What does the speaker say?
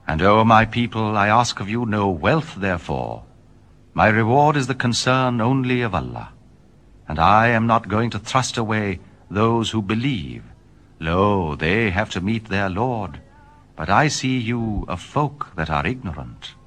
And, O my people, I ask of you no wealth therefore. My reward is the concern only of Allah. And I am not going to thrust away those who believe. Lo, they have to meet their Lord. But I see you a folk that are ignorant.